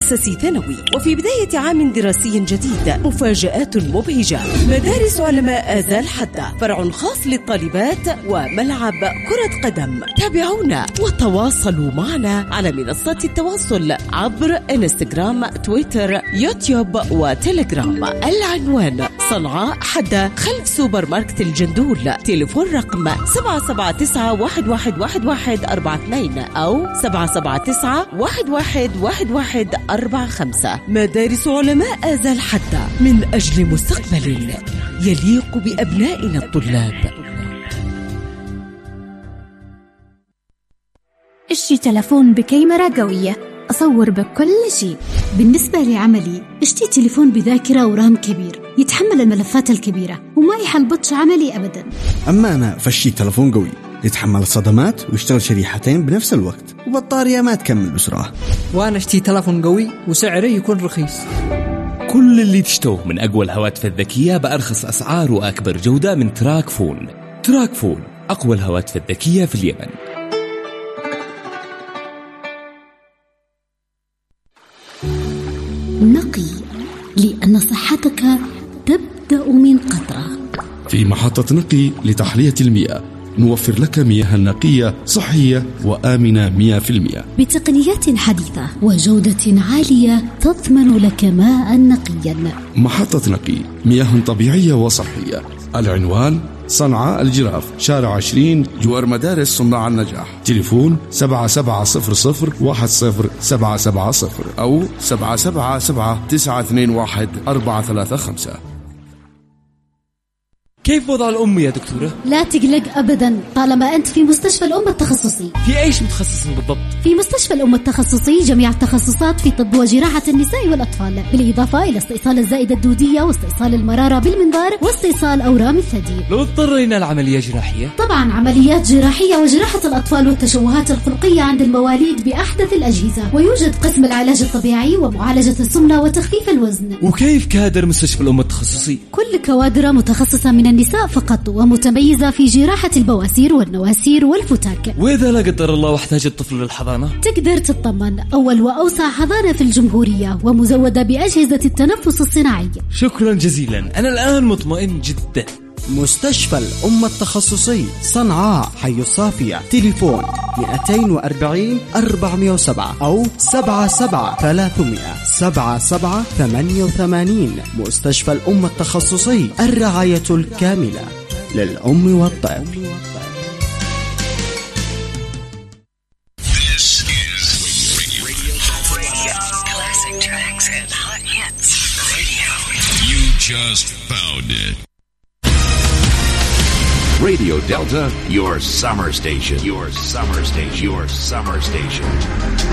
مؤسسي ثانوي. وفي بداية عام دراسي جديد مفاجآت مبهجة. مدارس علماء آذال حدة، فرع خاص للطالبات وملعب كرة قدم. تابعونا وتواصلوا معنا على منصات التواصل عبر انستغرام، تويتر، يوتيوب وتليجرام. العنوان صنعاء حدة خلف سوبر ماركت الجندول. تليفون رقم 779-111142 أو 779-111145. مدارس علماء آذال حدة، من أجل مستقبل يليق بأبنائنا الطلاب. اشتري تلفون بكاميرا قوية، أصور بكل شيء. بالنسبة لعملي اشتري تليفون بذاكرة ورام كبير يتحمل الملفات الكبيرة وما يحلبطش عملي أبدا. أما أنا فاشتري تلفون قوي يتحمل الصدمات ويشتغل شريحتين بنفس الوقت وبطارية ما تكمل بسرعة. وأنا اشتري تلفون قوي وسعره يكون رخيص. كل اللي تشتوه من أقوى الهواتف الذكية بأرخص أسعار وأكبر جودة من تراك فون. تراك فون أقوى الهواتف الذكية في اليمن. نقي، لأن صحتك تبدأ من قطرة. في محطة نقي لتحلية المياه نوفر لك مياه نقية صحية وآمنة 100% بتقنيات حديثة وجودة عالية تضمن لك ماء نقيا. محطة نقي، مياه طبيعية وصحية. العنوان صنعاء الجراف، شارع 20 جوار مدارس صناع النجاح. تليفون 7700101770 أو 777-921-435. كيف وضع الأم يا دكتورة؟ لا تقلق أبدا طالما أنت في مستشفى الأم التخصصي. في أيش متخصص بالضبط؟ في مستشفى الأم التخصصي جميع التخصصات في طب وجراحة النساء والأطفال، بالإضافة إلى استئصال الزائدة الدودية واستئصال المرارة بالمنظار واستئصال أورام الثدي. لو اضطرينا العملية جراحية؟ طبعا عمليات جراحية وجراحة الأطفال والتشوهات الخلقية عند المواليد بأحدث الأجهزة. ويوجد قسم العلاج الطبيعي ومعالجة السمنة وتخفيف الوزن. وكيف كادر مستشفى الأم التخصصي؟ كل كوادر متخصصة من النساء فقط ومتميزة في جراحة البواسير والنواسير والفتاك. وإذا لا قدر الله واحتاج الطفل للحضانة؟ تقدر تطمن، أول وأوسع حضانة في الجمهورية ومزودة بأجهزة التنفس الصناعي. شكرا جزيلا، أنا الآن مطمئن جدا. مستشفى الأم التخصصي صنعاء حي الصافية. تليفون 240-407 أو 77-300-7788. مستشفى الأم التخصصي، الرعاية الكاملة للأم والطفل. Just found it. Radio Delta, your summer station. Your summer station. Your summer station.